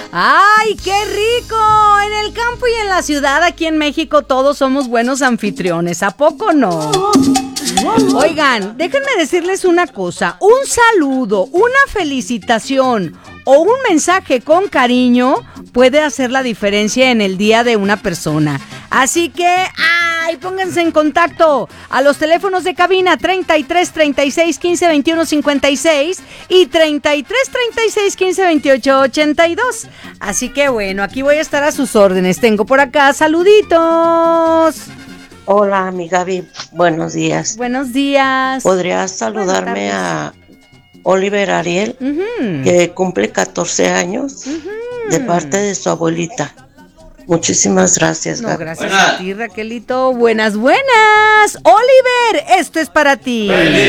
¡Ay, qué rico! En el campo y en la ciudad, aquí en México, todos somos buenos anfitriones. ¿A poco no? Oigan, déjenme decirles una cosa. Un saludo, una felicitación o un mensaje con cariño puede hacer la diferencia en el día de una persona. Así que, pónganse en contacto a los teléfonos de cabina 33 36 15 21 56 y 33 36 15 28 82. Así que bueno, aquí voy a estar a sus órdenes. Tengo por acá saluditos. Hola, mi Gaby, buenos días. Buenos días. ¿Podrías saludarme a Oliver Ariel, que cumple 14 años, de parte de su abuelita? Muchísimas gracias, Gaby. Gracias a ti, Raquelito. Buenas. Oliver, esto es para ti. ¡Feliz